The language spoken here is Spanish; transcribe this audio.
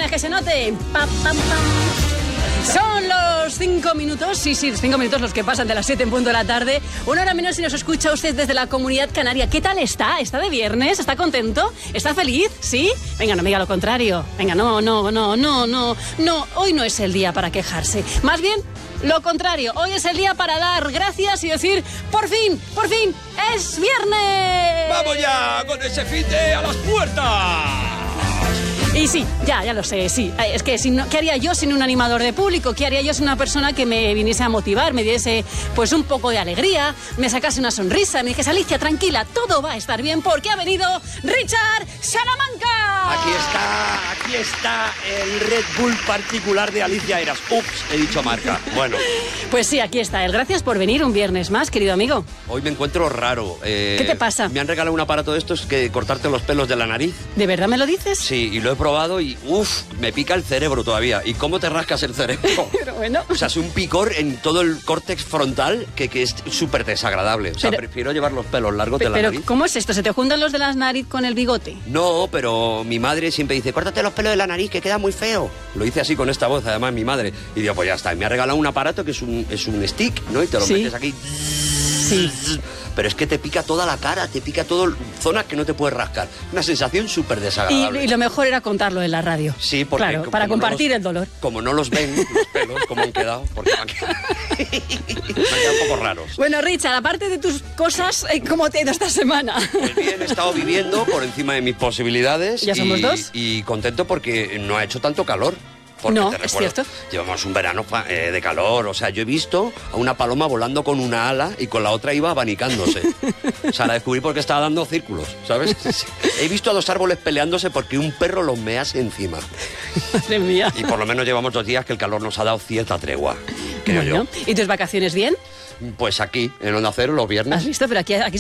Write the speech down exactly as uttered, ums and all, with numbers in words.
mañana, que se note. Pam, pam, pam. Son los cinco minutos, sí, sí, los cinco minutos los que pasan de las siete en punto de la tarde. Una hora menos si nos escucha usted desde la Comunidad Canaria. ¿Qué tal está? ¿Está de viernes? ¿Está contento? ¿Está feliz? ¿Sí? Venga, no me diga lo contrario. Venga, no, no, no, no, no, no. Hoy no es el día para quejarse. Más bien, lo contrario. Hoy es el día para dar gracias y decir, por fin, por fin, es viernes. ¡Vamos ya con ese fin de a las puertas! Y sí, ya, ya lo sé, sí. Es que, si no, ¿qué haría yo sin un animador de público? ¿Qué haría yo sin una persona que me viniese a motivar, me diese pues un poco de alegría, me sacase una sonrisa, me dijese, Alicia, tranquila, todo va a estar bien porque ha venido Richard Salamanca. Aquí está, aquí está el Red Bull particular de Alicia Eras. Ups, he dicho marca. Bueno. Pues sí, aquí está él. Gracias por venir un viernes más, querido amigo. Hoy me encuentro raro. Eh, ¿Qué te pasa? Me han regalado un aparato de estos que cortarte los pelos de la nariz. ¿De verdad me lo dices? Sí, y lo he probado y uff, me pica el cerebro todavía. ¿Y cómo te rascas el cerebro? Pero bueno. O sea, es un picor en todo el córtex frontal que, que es súper desagradable. O sea, pero, prefiero llevar los pelos largos de la pero, nariz. ¿Cómo es esto? ¿Se te juntan los de la nariz con el bigote? No, pero mi madre siempre dice, córtate los pelos de la nariz, que queda muy feo. Lo hice así con esta voz, además, mi madre. Y digo, pues ya está. Y me ha regalado un aparato que es un, es un stick, ¿no? Y te lo ¿Sí? metes aquí. Sí. Pero es que te pica toda la cara, te pica todo, zonas que no te puedes rascar. Una sensación súper desagradable. Y, y lo mejor era contarlo en la radio. Sí, porque... Claro, como, para como compartir no los, el dolor. Como no los ven, los pelos, como han quedado, porque me han quedado, me han quedado un poco raros. Bueno, Richard, aparte de tus cosas, ¿cómo te ha ido esta semana? Pues bien, he estado viviendo por encima de mis posibilidades. ¿Ya somos y, dos? Y contento porque no ha hecho tanto calor. Porque no, te es recuerdo, cierto. Llevamos un verano eh, de calor. O sea, yo he visto a una paloma volando con una ala y con la otra iba abanicándose. O sea, la descubrí porque estaba dando círculos, ¿sabes? He visto a dos árboles peleándose porque un perro los mease encima. Madre mía. Y por lo menos llevamos dos días que el calor nos ha dado cierta tregua, creo Bueno, yo. ¿y tus vacaciones bien? Pues aquí, en Onda Cero, los viernes. ¿Has visto? Pero aquí, aquí